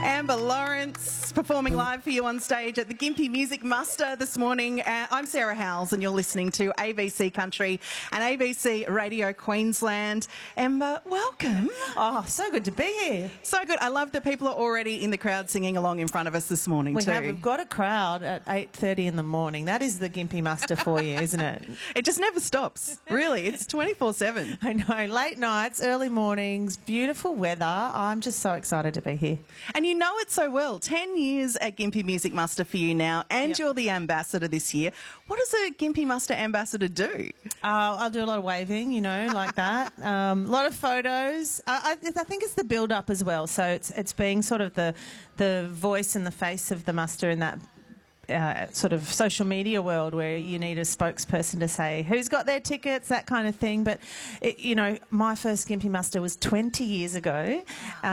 Amber Lawrence performing live for you on stage at the Gympie Music Muster this morning. I'm Sarah Howells and you're listening to ABC Country and ABC Radio Queensland. Amber, welcome. Oh, so good to be here. So good. I love that people are already in the crowd singing along in front of us this morning too. We've got a crowd at 8:30 in the morning. That is the Gympie Muster for you, isn't it? It just never stops. Really, it's 24/7. I know. Late nights, early mornings, beautiful weather. I'm just so excited to be here. And you know it so well. 10 years at Gympie Music Muster for you now, and you're the ambassador this year. What does a Gympie Muster ambassador do? I'll do a lot of waving, like that. A lot of photos. I think it's the build-up as well. So it's being sort of the voice and the face of the muster in that sort of social media world where you need a spokesperson to say who's got their tickets, that kind of thing. But, my first Gympie Muster was 20 years ago,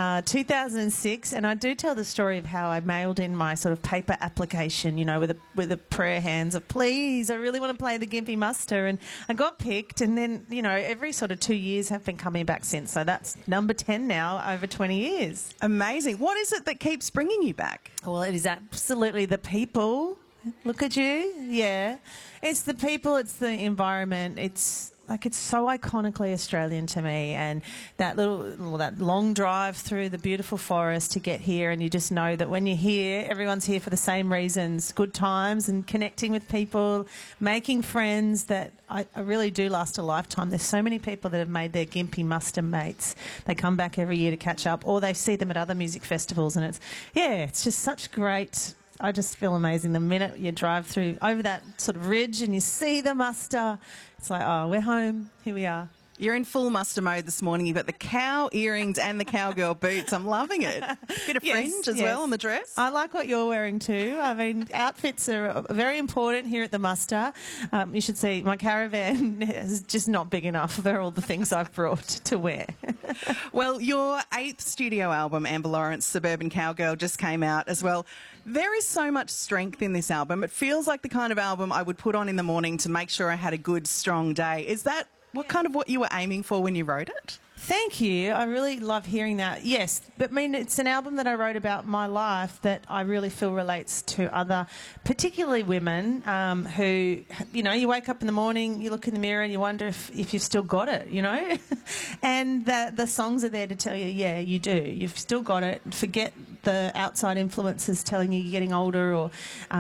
2006, and I do tell the story of how I mailed in my sort of paper application, with a prayer hands of, please, I really want to play the Gympie Muster, and I got picked, and then, every sort of 2 years have been coming back since, so that's number 10 now, over 20 years. Amazing. What is it that keeps bringing you back? Well, it is absolutely the people. Look at you. Yeah. It's the people, it's the environment. It's so iconically Australian to me, and that long drive through the beautiful forest to get here, and you just know that when you're here, everyone's here for the same reasons, good times and connecting with people, making friends that I really do last a lifetime. There's so many people that have made their Gympie Muster mates. They come back every year to catch up, or they see them at other music festivals, and it's just such great. I just feel amazing. The minute you drive through over that sort of ridge and you see the muster, it's like, oh, we're home. Here we are. You're in full muster mode this morning. You've got the cow earrings and the cowgirl boots. I'm loving it. Bit of fringe as well on the dress. I like what you're wearing too. I mean, outfits are very important here at the muster. You should see my caravan is just not big enough for all the things I've brought to wear. Well, your 8th studio album, Amber Lawrence, Suburban Cowgirl, just came out as well. There is so much strength in this album. It feels like the kind of album I would put on in the morning to make sure I had a good, strong day. Is that what you were aiming for when you wrote it? Thank you. I really love hearing that. Yes, but it's an album that I wrote about my life that I really feel relates to other, particularly women who, you wake up in the morning, you look in the mirror and you wonder if you've still got it, and the songs are there to tell you, yeah, you do. You've still got it. Forget the outside influences telling you you're getting older or,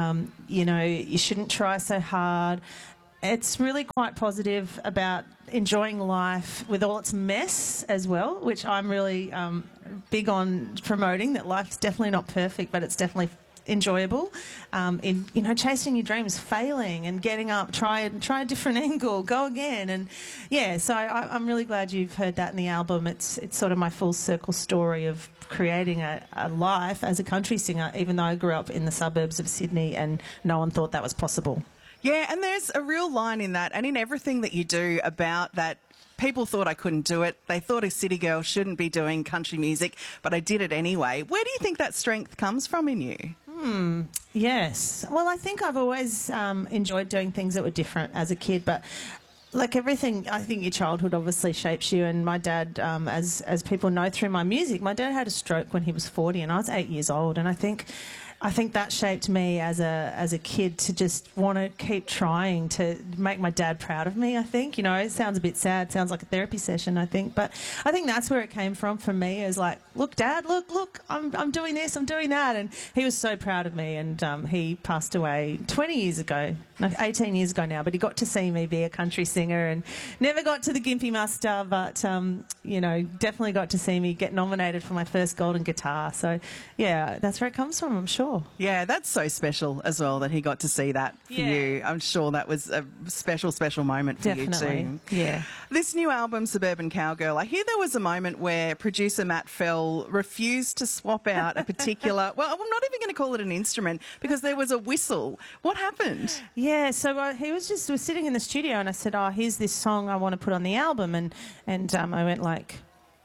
you shouldn't try so hard. It's really quite positive about enjoying life with all its mess as well, which I'm really big on promoting, that life's definitely not perfect, but it's definitely enjoyable. Chasing your dreams, failing and getting up, try a different angle, go again. And so I'm really glad you've heard that in the album. It's sort of my full circle story of creating a life as a country singer, even though I grew up in the suburbs of Sydney and no one thought that was possible. Yeah, and there's a real line in that and in everything that you do about that. People thought I couldn't do it. They thought a city girl shouldn't be doing country music, but I did it anyway. Where do you think that strength comes from in you? Yes. Well, I think I've always enjoyed doing things that were different as a kid, but like everything, I think your childhood obviously shapes you. And my dad, as people know through my music, my dad had a stroke when he was 40 and I was 8 years old, and I think that shaped me as a kid to just want to keep trying to make my dad proud of me, I think. It sounds a bit sad, sounds like a therapy session, I think. But I think that's where it came from for me, is like, look, Dad, look, I'm doing this, I'm doing that. And he was so proud of me, and he passed away 20 years ago, no, 18 years ago now, but he got to see me be a country singer and never got to the Gympie Muster, but, definitely got to see me get nominated for my first golden guitar. So, yeah, that's where it comes from, I'm sure. Yeah, that's so special as well that he got to see that for you. I'm sure that was a special, special moment for you too. Yeah. This new album, Suburban Cowgirl, I hear there was a moment where producer Matt Fell refused to swap out a particular, well, I'm not even going to call it an instrument because there was a whistle. What happened? Yeah, so he was sitting in the studio and I said, oh, here's this song I want to put on the album. And I went like...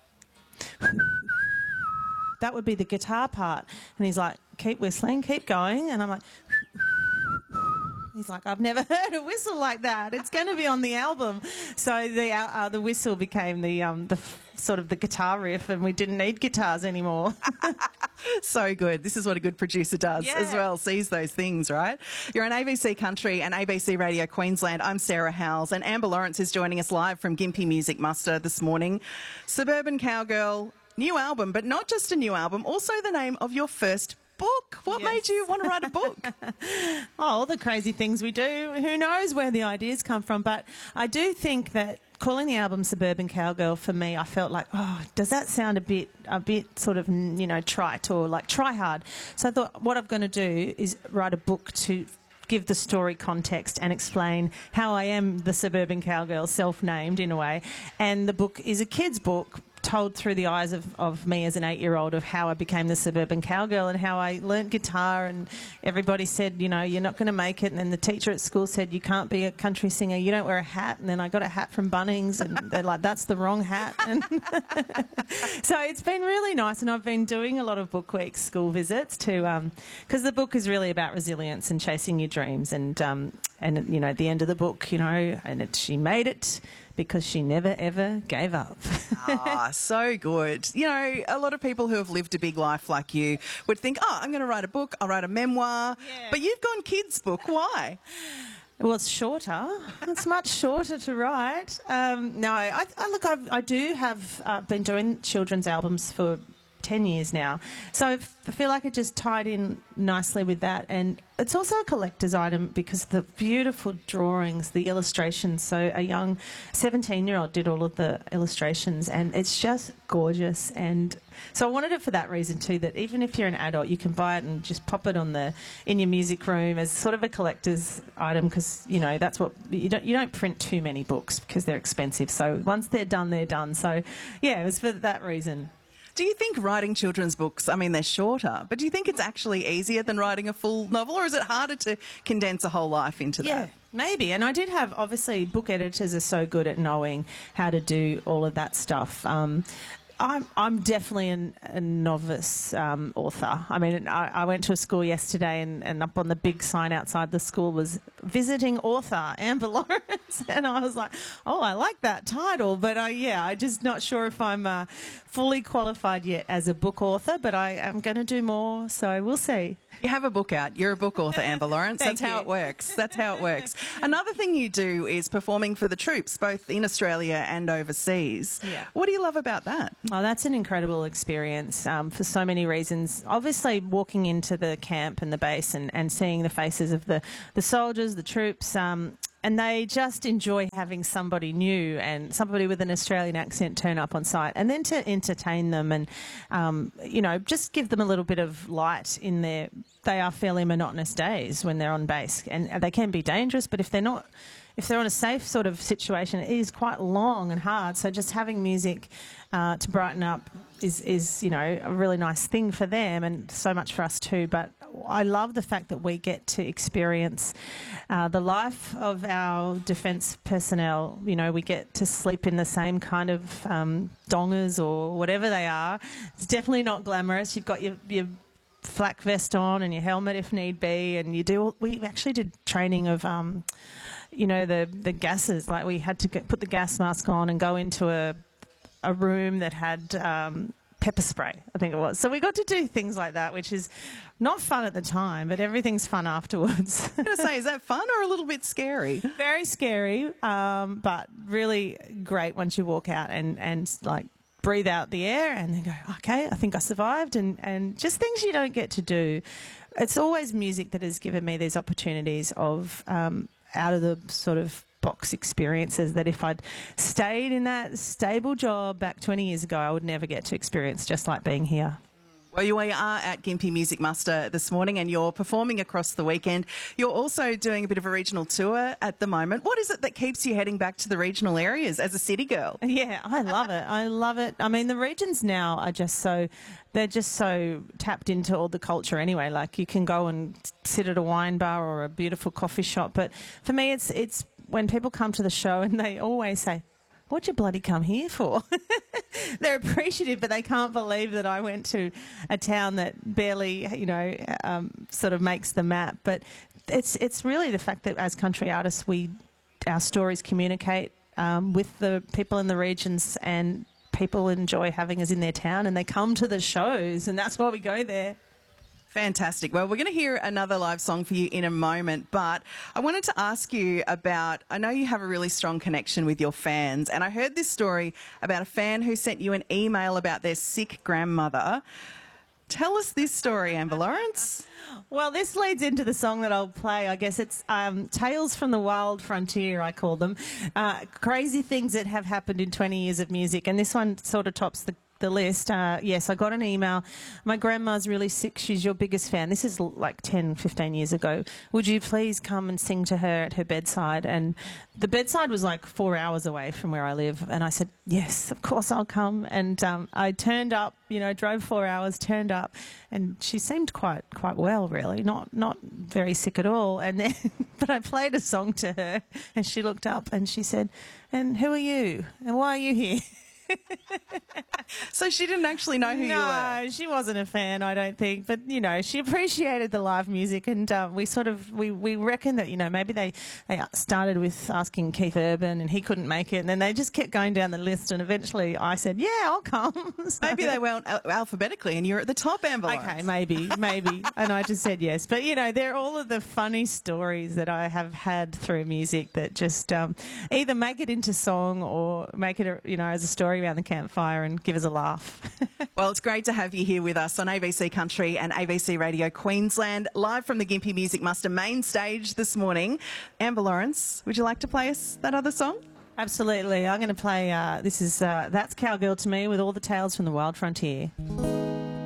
that would be the guitar part. And he's like, keep whistling, keep going. And I'm like, he's like, I've never heard a whistle like that. It's going to be on the album. So the whistle became the sort of the guitar riff and we didn't need guitars anymore. So good. This is what a good producer does as well, sees those things, right? You're on ABC Country and ABC Radio Queensland. I'm Sarah Howells, and Amber Lawrence is joining us live from Gympie Music Muster this morning. Suburban Cowgirl, new album, but not just a new album, also the name of your first book. What made you want to write a book? All the crazy things we do. Who knows where the ideas come from? But I do think that calling the album Suburban Cowgirl, for me, I felt like, oh, does that sound a bit sort of, you know, trite or like try hard? So I thought what I'm going to do is write a book to give the story context and explain how I am the Suburban Cowgirl, self-named in a way. And the book is a kid's book told through the eyes of me as an 8-year-old of how I became the Suburban Cowgirl and how I learnt guitar, and everybody said, you know, you're not going to make it, and then the teacher at school said you can't be a country singer, you don't wear a hat, and then I got a hat from Bunnings and they're like, that's the wrong hat. And so it's been really nice, and I've been doing a lot of book weeks, school visits to because the book is really about resilience and chasing your dreams, and you know, at the end of the book, you know, and she made it because she never, ever gave up. So good. You know, a lot of people who have lived a big life like you would think, oh, I'm going to write a book, I'll write a memoir. Yeah. But you've gone kids' book. Why? Well, it's shorter. It's much shorter to write. No, I do have been doing children's albums for 10 years now. So I feel like it just tied in nicely with that. And it's also a collector's item because the beautiful drawings, the illustrations. So a young 17-year-old did all of the illustrations, and it's just gorgeous. And so I wanted it for that reason too, that even if you're an adult, you can buy it and just pop it in your music room as sort of a collector's item, because, you know, that's what you don't print too many books because they're expensive. So once they're done, they're done. So yeah, it was for that reason. Do you think writing children's books, I mean, they're shorter, but do you think it's actually easier than writing a full novel, or is it harder to condense a whole life into that? Yeah, maybe. And I did have, obviously, book editors are so good at knowing how to do all of that stuff. I'm definitely a novice author. I mean, I went to a school yesterday and up on the big sign outside the school was visiting author Amber Lawrence, and I was like, oh, I like that title, but I'm just not sure if I'm fully qualified yet as a book author, but I am going to do more, so we'll see. You have a book out. You're a book author, Amber Lawrence. That's how it works. That's how it works. Another thing you do is performing for the troops, both in Australia and overseas. Yeah. What do you love about that? Oh, that's an incredible experience for so many reasons. Obviously, walking into the camp and the base and seeing the faces of the soldiers, the troops, and they just enjoy having somebody new and somebody with an Australian accent turn up on site, and then to entertain them and, you know, just give them a little bit of light in their, they are fairly monotonous days when they're on base, and they can be dangerous, but if they're on a safe sort of situation, it is quite long and hard. So just having music to brighten up is, you know, a really nice thing for them, and so much for us too. But I love the fact that we get to experience the life of our defence personnel. You know, we get to sleep in the same kind of dongers or whatever they are. It's definitely not glamorous. You've got your flak vest on and your helmet if need be, and we actually did training of you know, the gases. Like, we had to put the gas mask on and go into a room that had pepper spray, I think it was. So we got to do things like that, which is not fun at the time, but everything's fun afterwards. I was going to say, is that fun or a little bit scary? Very scary, but really great once you walk out and like breathe out the air and then go, okay, I think I survived, and just things you don't get to do. It's always music that has given me these opportunities of out of the sort of box experiences that if I'd stayed in that stable job back 20 years ago, I would never get to experience, just like being here. Well, you are at Gympie Music Muster this morning, and you're performing across the weekend. You're also doing a bit of a regional tour at the moment. What is it that keeps you heading back to the regional areas as a city girl? Yeah, I love it. I love it. I mean, the regions now are just so, they're just so tapped into all the culture anyway. Like, you can go and sit at a wine bar or a beautiful coffee shop. But for me, it's when people come to the show and they always say, what'd you bloody come here for? They're appreciative, but they can't believe that I went to a town that barely, you know, sort of makes the map. But it's really the fact that as country artists, our stories communicate with the people in the regions, and people enjoy having us in their town and they come to the shows, and that's why we go there. Fantastic. Well, we're going to hear another live song for you in a moment, but I wanted to ask you about, I know you have a really strong connection with your fans, and I heard this story about a fan who sent you an email about their sick grandmother. Tell us this story, Amber Lawrence. Well, this leads into the song that I'll play. I guess it's Tales from the Wild Frontier, I call them. Crazy things that have happened in 20 years of music, and this one sort of tops the list. Yes, I got an email. My grandma's really sick. She's your biggest fan. This is like 10, 15 years ago. Would you please come and sing to her at her bedside? And the bedside was like 4 hours away from where I live. And I said, yes, of course I'll come. And I turned up, drove 4 hours, turned up, and she seemed quite well, really, not very sick at all. And then, but I played a song to her, and she looked up and she said, "And who are you? And why are you here?" So she didn't actually know who you were? No, she wasn't a fan, I don't think. But, she appreciated the live music, and we reckon that, maybe they started with asking Keith Urban and he couldn't make it, and then they just kept going down the list, and eventually I said, yeah, I'll come. So, maybe they went alphabetically and you're at the top, Amber Lawrence. Okay, maybe. And I just said yes. But, they're all of the funny stories that I have had through music that just either make it into song or make it, as a story around the campfire and give us a laugh. Well, it's great to have you here with us on ABC Country and ABC Radio Queensland, live from the Gympie Music Muster main stage this morning. Amber Lawrence, would you like to play us that other song? Absolutely. I'm going to play, this is That's Cowgirl to Me with all the tales from the Wild Frontier.